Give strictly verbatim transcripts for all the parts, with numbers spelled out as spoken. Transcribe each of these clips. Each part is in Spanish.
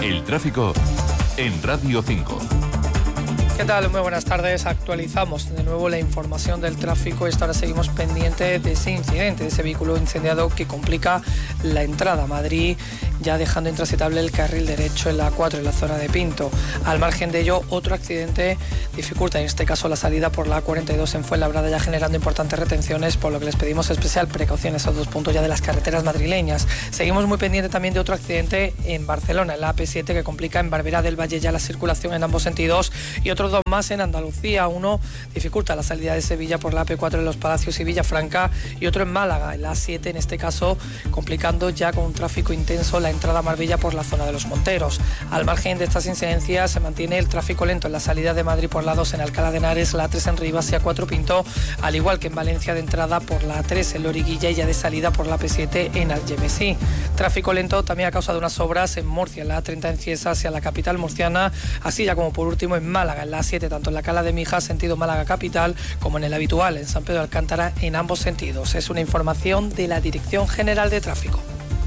El tráfico en Radio cinco. ¿Qué tal? Muy buenas tardes. Actualizamos de nuevo la información del tráfico. Esta hora seguimos pendiente de ese incidente, de ese vehículo incendiado que complica la entrada a Madrid, ya dejando intransitable el carril derecho en la A cuatro, en la zona de Pinto. Al margen de ello, otro accidente dificulta en este caso la salida por la A cuarenta y dos en Fuenlabrada, ya generando importantes retenciones, por lo que les pedimos especial precaución en esos dos puntos ya de las carreteras madrileñas. Seguimos muy pendientes también de otro accidente en Barcelona, en la A P siete, que complica en Barberá del Valle ya la circulación en ambos sentidos, y otros dos más en Andalucía. Uno dificulta la salida de Sevilla por la A P cuatro en Los Palacios y Villafranca, y otro en Málaga, en la A siete, en este caso complicando ya con un tráfico intenso la entrada a Marbella por la zona de Los Monteros. Al margen de estas incidencias, se mantiene el tráfico lento en la salida de Madrid por la dos en Alcalá de Henares, la A tres en Rivas y A cuatro Pinto, al igual que en Valencia de entrada por la A tres en Loriguilla y ya de salida por la A P siete en Algemesí. Tráfico lento también a causa de unas obras en Murcia, en la A treinta en Cieza hacia la capital murciana, así ya como por último en Málaga, en la A siete, tanto en la Cala de Mijas, sentido Málaga capital, como en el habitual en San Pedro de Alcántara, en ambos sentidos. Es una información de la Dirección General de Tráfico.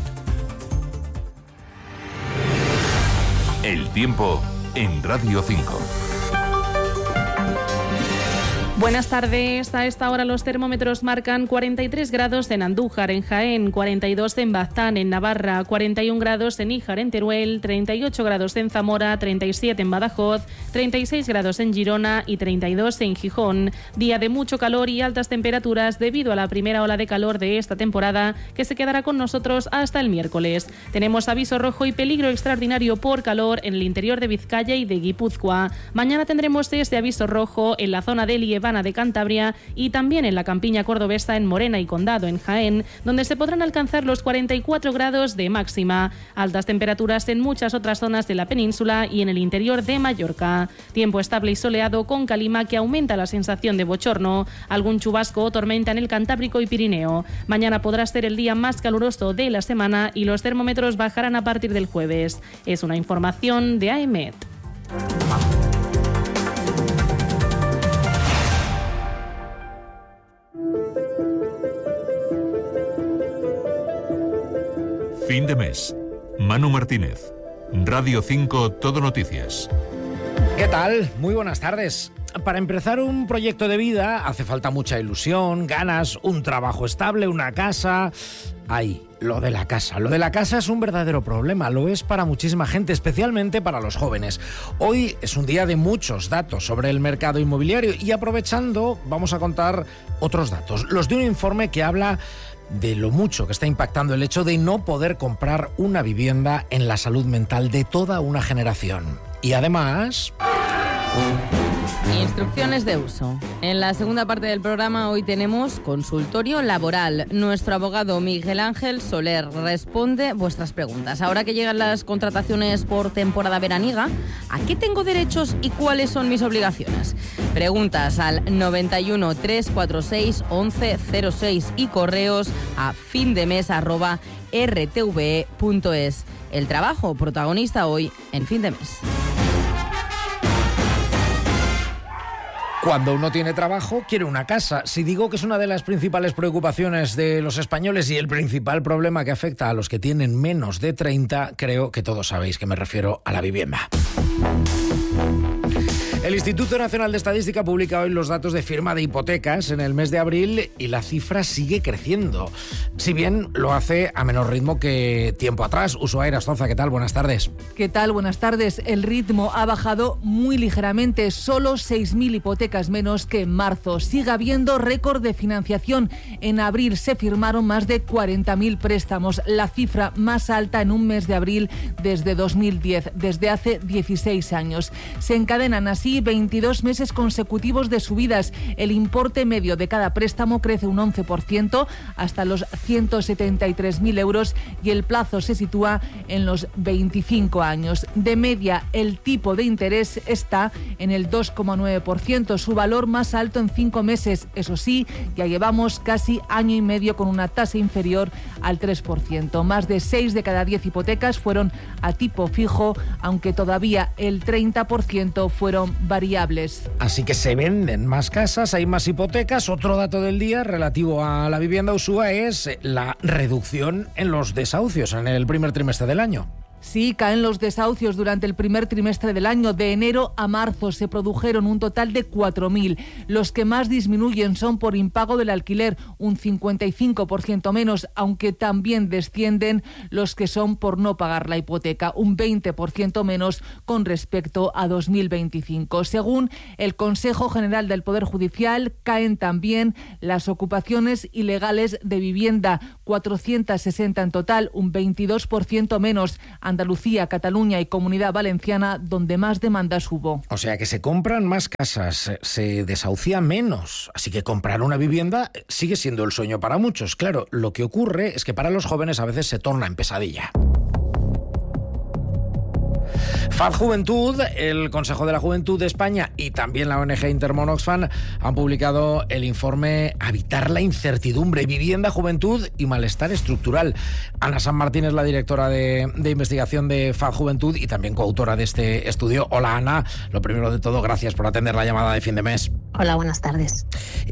El tiempo en Radio cinco. Buenas tardes. A esta hora los termómetros marcan cuarenta y tres grados en Andújar, en Jaén, cuarenta y dos en Baztán, en Navarra, cuarenta y un grados en Níjar, en Teruel, treinta y ocho grados en Zamora, treinta y siete en Badajoz, treinta y seis grados en Girona y treinta y dos en Gijón. Día de mucho calor y altas temperaturas debido a la primera ola de calor de esta temporada, que se quedará con nosotros hasta el miércoles. Tenemos aviso rojo y peligro extraordinario por calor en el interior de Vizcaya y de Guipúzcoa. Mañana tendremos este aviso rojo en la zona de Liébana de Cantabria y también en la campiña cordobesa, en Morena y Condado, en Jaén, donde se podrán alcanzar los cuarenta y cuatro grados de máxima. Altas temperaturas en muchas otras zonas de la península y en el interior de Mallorca. Tiempo estable y soleado con calima que aumenta la sensación de bochorno. Algún chubasco o tormenta en el Cantábrico y Pirineo. Mañana podrá ser el día más caluroso de la semana y los termómetros bajarán a partir del jueves. Es una información de AEMET. Fin de mes. Manu Martínez. Radio cinco Todo Noticias. ¿Qué tal? Muy buenas tardes. Para empezar un proyecto de vida hace falta mucha ilusión, ganas, un trabajo estable, una casa. Ay, lo de la casa. Lo de la casa es un verdadero problema. Lo es para muchísima gente, especialmente para los jóvenes. Hoy es un día de muchos datos sobre el mercado inmobiliario y aprovechando vamos a contar otros datos. Los de un informe que habla de lo mucho que está impactando el hecho de no poder comprar una vivienda en la salud mental de toda una generación. Y además... Instrucciones de uso. En la segunda parte del programa hoy tenemos consultorio laboral. Nuestro abogado Miguel Ángel Soler responde vuestras preguntas. Ahora que llegan las contrataciones por temporada veraniega, ¿a qué tengo derechos y cuáles son mis obligaciones? Preguntas al noventa y uno, trescientos cuarenta y seis, once cero seis y correos a findemes arroba r t v e punto es. El trabajo protagonista hoy en Fin de Mes. Cuando uno tiene trabajo, quiere una casa. Si digo que es una de las principales preocupaciones de los españoles y el principal problema que afecta a los que tienen menos de treinta, creo que todos sabéis que me refiero a la vivienda. El Instituto Nacional de Estadística publica hoy los datos de firma de hipotecas en el mes de abril y la cifra sigue creciendo. Si bien lo hace a menor ritmo que tiempo atrás. Ushuaia Astonza, ¿qué tal? Buenas tardes. ¿Qué tal? Buenas tardes. El ritmo ha bajado muy ligeramente, solo seis mil hipotecas menos que en marzo. Sigue habiendo récord de financiación. En abril se firmaron más de cuarenta mil préstamos, la cifra más alta en un mes de abril desde dos mil diez, desde hace dieciséis años. Se encadenan así veintidós meses consecutivos de subidas. El importe medio de cada préstamo crece un once por ciento hasta los ciento setenta y tres mil euros y el plazo se sitúa en los veinticinco años. De media, el tipo de interés está en el dos coma nueve por ciento, su valor más alto en cinco meses. Eso sí, ya llevamos casi año y medio con una tasa inferior al tres por ciento. Más de seis de cada diez hipotecas fueron a tipo fijo, aunque todavía el treinta por ciento fueron variables. Así que se venden más casas, hay más hipotecas. Otro dato del día relativo a la vivienda Usúa es la reducción en los desahucios en el primer trimestre del año. Sí, caen los desahucios durante el primer trimestre del año. De enero a marzo se produjeron un total de cuatro mil. Los que más disminuyen son por impago del alquiler, un cincuenta y cinco por ciento menos, aunque también descienden los que son por no pagar la hipoteca, un veinte por ciento menos con respecto a dos mil veinticinco. Según el Consejo General del Poder Judicial, caen también las ocupaciones ilegales de vivienda, cuatrocientas sesenta en total, un veintidós por ciento menos. Andalucía, Cataluña y Comunidad Valenciana, donde más demandas hubo. O sea que se compran más casas, se desahucia menos. Así que comprar una vivienda sigue siendo el sueño para muchos. Claro, lo que ocurre es que para los jóvenes a veces se torna en pesadilla. Faz Juventud, el Consejo de la Juventud de España y también la O N G Intermón Oxfam han publicado el informe Habitar la incertidumbre, vivienda, juventud y malestar estructural. Ana San Martín es la directora de, de investigación de Faz Juventud y también coautora de este estudio. Hola Ana, lo primero de todo, gracias por atender la llamada de fin de mes. Hola, buenas tardes.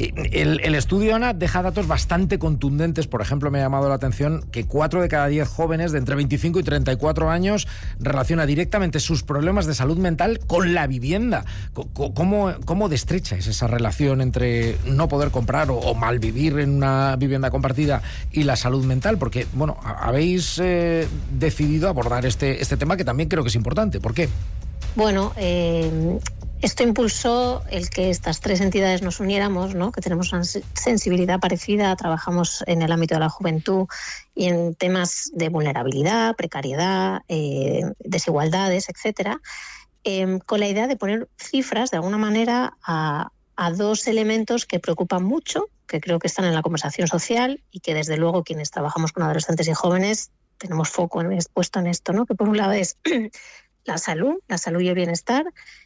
El, el estudio, Ana, deja datos bastante contundentes. Por ejemplo, me ha llamado la atención que cuatro de cada diez jóvenes de entre veinticinco y treinta y cuatro años relaciona directamente sus problemas de salud mental con la vivienda. ¿Cómo, cómo de estrecha es esa relación entre no poder comprar o, o malvivir en una vivienda compartida y la salud mental? Porque, bueno, habéis eh, decidido abordar este, este tema que también creo que es importante. ¿Por qué? Bueno, eh... esto impulsó el que estas tres entidades nos uniéramos, ¿no? Que tenemos una sensibilidad parecida, trabajamos en el ámbito de la juventud y en temas de vulnerabilidad, precariedad, eh, desigualdades, etcétera, eh, con la idea de poner cifras de alguna manera a, a dos elementos que preocupan mucho, que creo que están en la conversación social y que desde luego quienes trabajamos con adolescentes y jóvenes tenemos foco puesto en esto, ¿no? Que por un lado es la salud, la salud y el bienestar.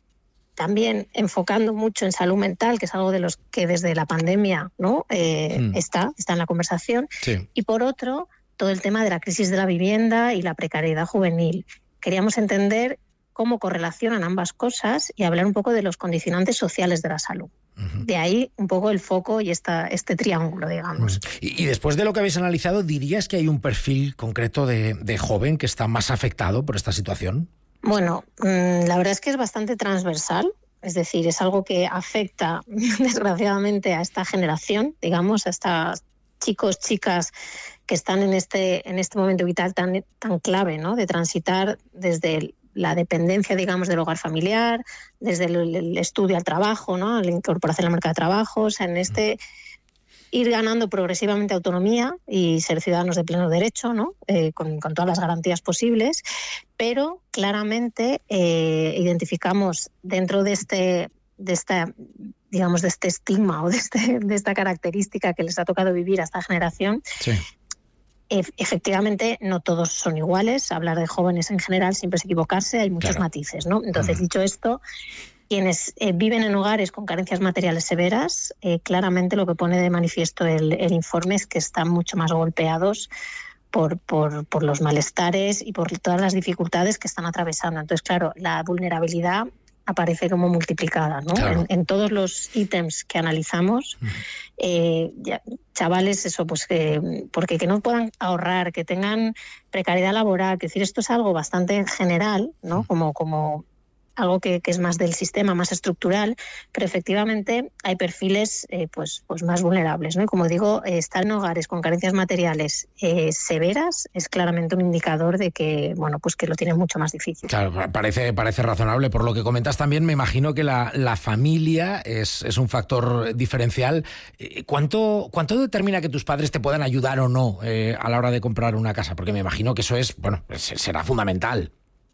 También enfocando mucho en salud mental, que es algo de los que desde la pandemia, ¿no? eh, mm. está, está en la conversación. Sí. Y por otro, todo el tema de la crisis de la vivienda y la precariedad juvenil. Queríamos entender cómo correlacionan ambas cosas y hablar un poco de los condicionantes sociales de la salud. Uh-huh. De ahí un poco el foco y esta, este triángulo, digamos. Uh-huh. Y, y después de lo que habéis analizado, ¿dirías que hay un perfil concreto de, de joven que está más afectado por esta situación? Bueno, la verdad es que es bastante transversal, es decir, es algo que afecta desgraciadamente a esta generación, digamos, a estos chicos, chicas que están en este, en este momento vital tan, tan clave, ¿no? De transitar desde la dependencia, digamos, del hogar familiar, desde el, el estudio al trabajo, ¿no? La incorporación al mercado de trabajo, o sea, en este ir ganando progresivamente autonomía y ser ciudadanos de pleno derecho, ¿no? Eh, con, con todas las garantías posibles, pero claramente eh, identificamos dentro de este, de esta, digamos, de este estigma o de, este, de esta característica que les ha tocado vivir a esta generación. Sí. E- efectivamente, no todos son iguales. Hablar de jóvenes en general siempre es equivocarse, hay muchos claro. matices, ¿no? Entonces, uh-huh. dicho esto, quienes eh, viven en hogares con carencias materiales severas, eh, claramente lo que pone de manifiesto el, el informe es que están mucho más golpeados por, por, por los malestares y por todas las dificultades que están atravesando. Entonces, claro, la vulnerabilidad aparece como multiplicada, ¿no? Claro. En, en todos los ítems que analizamos, mm. eh, ya, chavales, eso, pues que porque que no puedan ahorrar, que tengan precariedad laboral, que decir, esto es algo bastante general, ¿no? Mm. Como, como algo que, que es más del sistema, más estructural, pero efectivamente hay perfiles eh, pues, pues más vulnerables, ¿no? Y como digo, eh, estar en hogares con carencias materiales eh, severas es claramente un indicador de que, bueno, pues que lo tienen mucho más difícil. Claro, parece, parece razonable. Por lo que comentas también, me imagino que la, la familia es, es un factor diferencial. ¿Cuánto, ¿Cuánto determina que tus padres te puedan ayudar o no eh, a la hora de comprar una casa? Porque me imagino que eso es, bueno, será fundamental.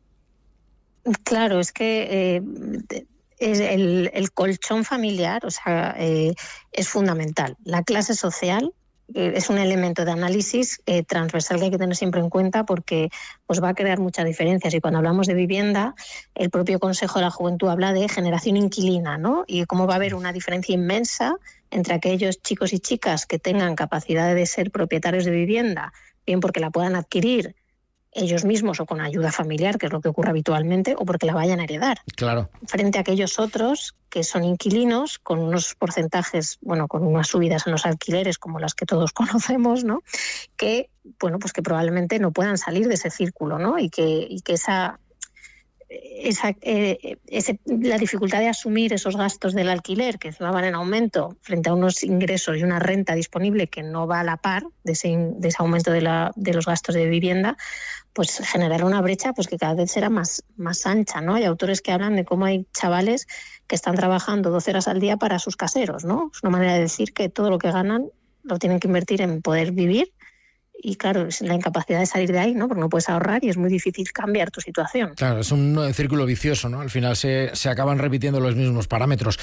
Claro, es que eh, es el, el colchón familiar, o sea, eh, es fundamental. La clase social eh, es un elemento de análisis eh, transversal que hay que tener siempre en cuenta porque pues, va a crear muchas diferencias. Y cuando hablamos de vivienda, el propio Consejo de la Juventud habla de generación inquilina, ¿no? Y cómo va a haber una diferencia inmensa entre aquellos chicos y chicas que tengan capacidad de ser propietarios de vivienda, bien porque la puedan adquirir ellos mismos o con ayuda familiar, que es lo que ocurre habitualmente, o porque la vayan a heredar. Claro. Frente a aquellos otros que son inquilinos con unos porcentajes, bueno, con unas subidas en los alquileres como las que todos conocemos, ¿no? Que, bueno, pues que probablemente no puedan salir de ese círculo, ¿no? Y que, y que esa... Esa, eh, ese, la dificultad de asumir esos gastos del alquiler, que encima van en aumento, frente a unos ingresos y una renta disponible que no va a la par de ese, de ese aumento de, la, de los gastos de vivienda, pues generará una brecha pues que cada vez será más, más ancha, ¿no? Hay autores que hablan de cómo hay chavales que están trabajando doce horas al día para sus caseros, ¿no? Es una manera de decir que todo lo que ganan lo tienen que invertir en poder vivir. Y claro, es la incapacidad de salir de ahí, ¿no? Porque no puedes ahorrar y es muy difícil cambiar tu situación. Claro, es un círculo vicioso, ¿no? Al final se, se acaban repitiendo los mismos parámetros.